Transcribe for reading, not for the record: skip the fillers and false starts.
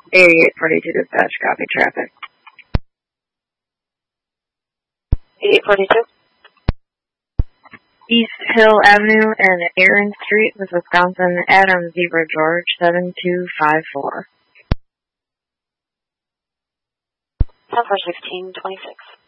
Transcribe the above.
8842 dispatch, copy traffic. 8842. East Hill Avenue and Aaron Street with Wisconsin, Adam Zebra George, 7254. 10-4-16-26.